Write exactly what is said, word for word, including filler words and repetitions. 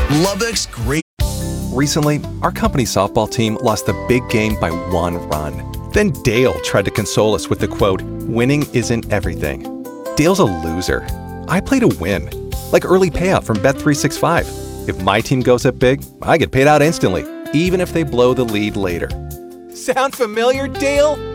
Lubbock's great. Recently, our company softball team lost the big game by one run. Then Dale tried to console us with the quote, "Winning isn't everything." Dale's a loser. I play to win. Like early payout from Bet three sixty-five. If my team goes up big, I get paid out instantly, even if they blow the lead later. Sound familiar, Dale?